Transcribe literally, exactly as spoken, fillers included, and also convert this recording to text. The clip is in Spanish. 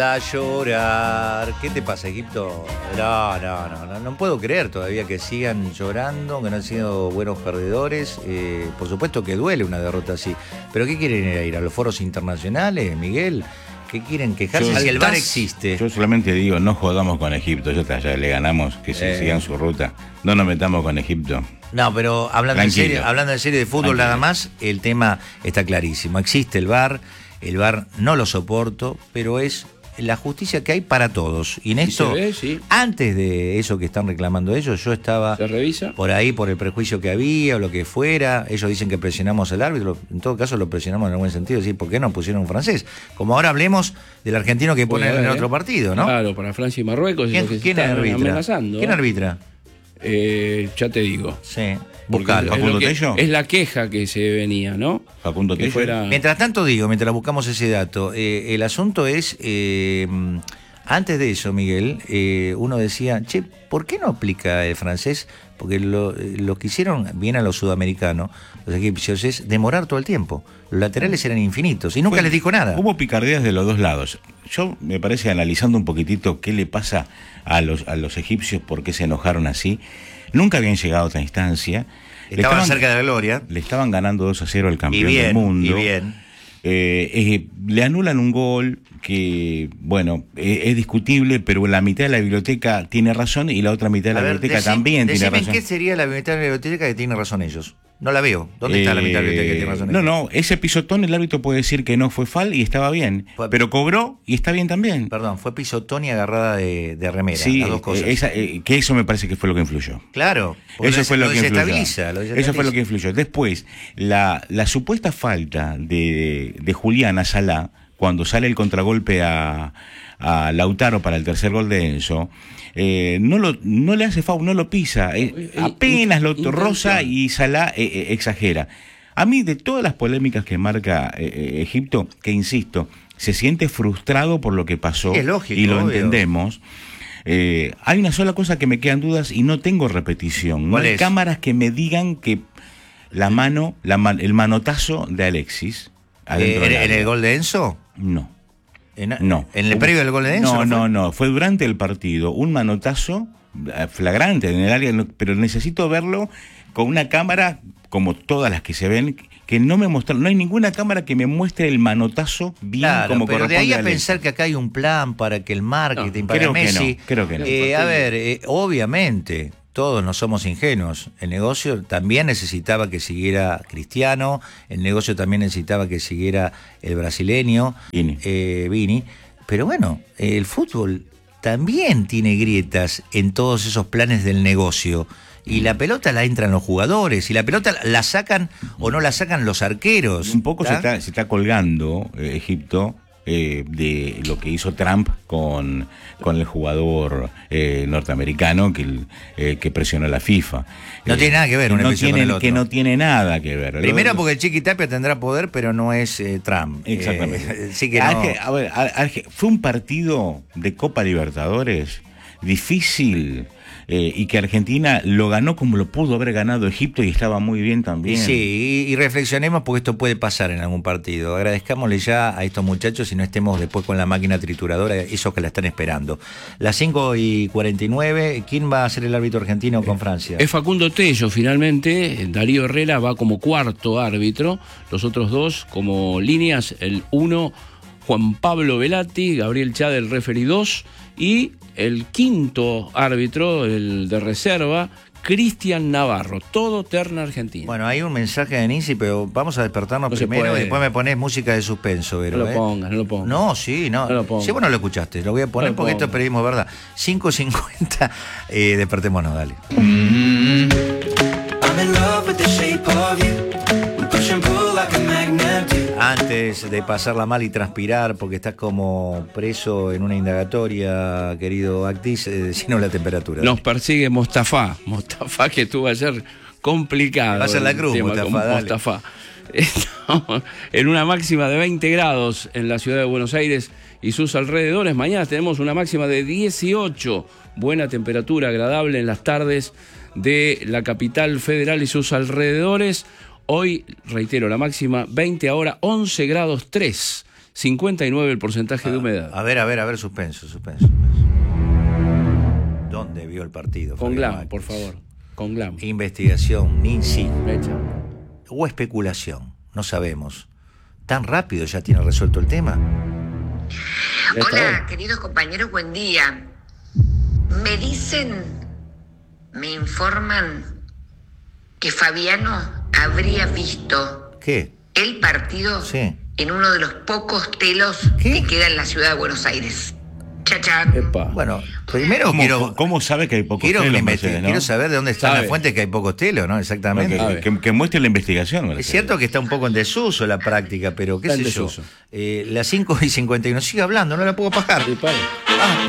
manda a llorar. ¿Qué te pasa, Egipto? No, no, no, no, no puedo creer todavía que sigan llorando, que no han sido buenos perdedores. Eh, por supuesto que duele una derrota así. ¿Pero qué quieren ir a ir? ¿A los foros internacionales, Miguel? ¿Qué quieren quejarse yo, si el V A R existe? Yo solamente digo, no jodamos con Egipto, ya, está, ya le ganamos, que se eh. sigan su ruta. No nos metamos con Egipto. No, pero hablando en serio, hablando en serio de fútbol Tranquilo. Nada más, el tema está clarísimo. Existe el V A R, el V A R no lo soporto, pero es la justicia que hay para todos. Y en esto, ve, sí. antes de eso que están reclamando ellos, yo estaba ¿Se revisa? por ahí por el prejuicio que había o lo que fuera. Ellos dicen que presionamos al árbitro, en todo caso lo presionamos en algún sentido, decir, ¿por qué no pusieron un francés? Como ahora hablemos del argentino que pone en el otro partido, ¿no? Claro, para Francia y Marruecos. ¿Quién, es lo que ¿quién se está arbitra? amenazando. ¿Quién arbitra? Eh, ya te digo. Sí. Buscalo. ¿Facundo es, Tello? es la queja que se venía, ¿no? Facundo que Tello. fuera... Mientras tanto digo, mientras buscamos ese dato, eh, el asunto es, eh, antes de eso, Miguel, eh, uno decía, che, ¿por qué no aplica el francés? Porque lo, lo que hicieron bien a los sudamericanos, los egipcios, es demorar todo el tiempo. Los laterales eran infinitos y nunca Bueno, les dijo nada. Hubo picardías de los dos lados. Yo me parece, analizando un poquitito qué le pasa a los, a los egipcios, por qué se enojaron así, nunca habían llegado a otra instancia. Estaban, estaban cerca de la gloria. Le estaban ganando dos a cero al campeón y bien, del mundo. Y bien. Eh, eh, le anulan un gol que, bueno, eh, es discutible, pero la mitad de la biblioteca tiene razón y la otra mitad de la A ver, biblioteca decime, también tiene decime razón. ¿qué sería la mitad de la biblioteca que tiene razón ellos? No la veo. ¿Dónde eh, está la mitad de la biblioteca que tiene razón No, ellos? no, ese pisotón el árbitro puede decir que no fue fal y estaba bien, Fue, pero cobró y está bien también. Perdón, fue pisotón y agarrada de, de remera, Sí, las dos cosas. Esa, eh, que eso me parece que fue lo que influyó. Claro, Eso fue lo, lo que influyó. desestabiliza, lo desestabiliza. Eso fue lo que influyó. Después, la, la supuesta falta de, de Julián a Salá, cuando sale el contragolpe a, a Lautaro para el tercer gol de Enzo, eh, no, lo, no le hace foul, no lo pisa, eh, apenas lo roza y Salá eh, eh, exagera. A mí, de todas las polémicas que marca eh, Egipto, que insisto, se siente frustrado por lo que pasó, es lógico, y lo obvio. entendemos. Eh, hay una sola cosa que me quedan dudas y no tengo repetición. No hay es? cámaras que me digan que la mano, la man, el manotazo de Alexis adentro ¿En, del en área. el gol de Enzo? No. ¿En, no. ¿En el previo del gol de Enzo? No, no, no, no. Fue durante el partido. Un manotazo flagrante en el área, pero necesito verlo con una cámara como todas las que se ven, que no me mostraron. No hay ninguna cámara que me muestre el manotazo bien, claro, como pero corresponde. de ahí a, a pensar que acá hay un plan para que el marketing, no, para creo Messi... Que no, creo que no. Eh, a ver, eh, obviamente... Todos no somos ingenuos. El negocio también necesitaba que siguiera Cristiano, el negocio también necesitaba que siguiera el brasileño, Vini. Eh, Vini. Pero bueno, el fútbol también tiene grietas en todos esos planes del negocio. Y la pelota la entran los jugadores, y la pelota la sacan o no la sacan los arqueros. Un poco se está, se está colgando eh, Egipto eh, de lo que hizo Trump con, con el jugador eh, norteamericano que, eh, que presionó a la FIFA. No eh, tiene nada que ver una no presión tiene, con el otro. Que no tiene nada que ver. Primero porque el Chiqui Tapia tendrá poder, pero no es eh, Trump. Exactamente. Eh, sí que no. Arge, a ver, Arge, fue un partido de Copa Libertadores difícil. Eh, y que Argentina lo ganó como lo pudo haber ganado Egipto y estaba muy bien también. Sí, y, y reflexionemos porque esto puede pasar en algún partido. Agradezcámosle ya a estos muchachos y no estemos después con la máquina trituradora, esos que la están esperando. Las cinco y cuarenta y nueve, ¿quién va a ser el árbitro argentino con Francia? Es Facundo Tello, finalmente. Darío Herrera va como cuarto árbitro. Los otros dos como líneas, el uno, Juan Pablo Velati, Gabriel Chade, el referee dos, y el quinto árbitro, el de reserva, Cristian Navarro, todo terna argentina. Bueno, hay un mensaje de Nincy, pero vamos a despertarnos no primero y después me ponés música de suspenso, Vero. No lo ¿eh? pongas, no lo pongas. No, sí, no. No lo pongas. Sí, bueno, lo escuchaste, lo voy a poner no porque pongas. esto es periodismo, ¿verdad? cinco cincuenta, eh, despertémonos, dale. Mm-hmm. I'm in love with the shape of you. We push and pull like a magnet do. Antes de pasarla mal y transpirar, porque estás como preso en una indagatoria, querido Actis, eh, decinos la temperatura. Nos persigue Mostafa, Mostafa que estuvo ayer complicado. Va a ser la cruz, el tema Mostafa, con dale. Mostafa. Estamos en una máxima de veinte grados en la ciudad de Buenos Aires y sus alrededores. Mañana tenemos una máxima de dieciocho, buena temperatura, agradable en las tardes de la capital federal y sus alrededores. Hoy, reitero, la máxima veinte, ahora once grados tres cincuenta y nueve el porcentaje de humedad. A ver, a ver, a ver, suspenso, suspenso. suspenso. ¿Dónde vio el partido? Con Fabio Glam, Márquez? por favor. Con Glam. Investigación, Ninsi. Mecha. O especulación, no sabemos. ¿Tan rápido ya tiene resuelto el tema? Ya está Hola, hoy. queridos compañeros, buen día. Me dicen, me informan que Fabiano habría visto ¿Qué? el partido Sí. en uno de los pocos telos ¿Qué? que queda en la ciudad de Buenos Aires. Chachán. Epa. Bueno, primero ¿Cómo, quiero, cómo sabe que hay pocos quiero, que telos, me investi- Mercedes, ¿no? quiero saber de dónde están Sabe. las fuentes que hay pocos telos, ¿no? No, Exactamente. que, A ver. que- que muestre la investigación. Es Mercedes. cierto que está un poco en desuso la práctica, pero qué Está en sé yo. desuso. Eh, las cinco y cincuenta y uno, sigue hablando, no la puedo pagar. Sí, pare. Ah.